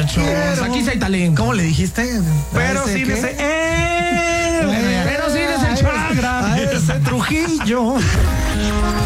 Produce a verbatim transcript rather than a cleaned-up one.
muchachos. Quiero. Aquí sí hay talento. ¿Cómo le dijiste? Pero ¿A ese sí qué? dice, ¡eh! Pero sí eres el chagra. A ese Trujillo.